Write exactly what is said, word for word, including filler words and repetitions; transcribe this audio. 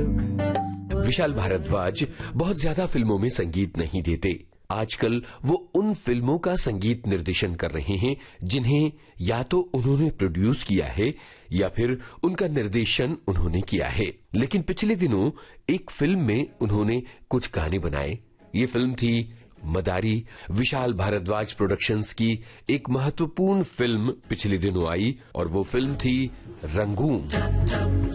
विशाल भारद्वाज बहुत ज्यादा फिल्मों में संगीत नहीं देते। आजकल वो उन फिल्मों का संगीत निर्देशन कर रहे हैं जिन्हें या तो उन्होंने प्रोड्यूस किया है या फिर उनका निर्देशन उन्होंने किया है। लेकिन पिछले दिनों एक फिल्म में उन्होंने कुछ गाने बनाए। ये फिल्म थी मदारी। विशाल भारद्वाज प्रोडक्शंस की एक महत्वपूर्ण फिल्म पिछले दिनों आई और वो फिल्म थी रंगून।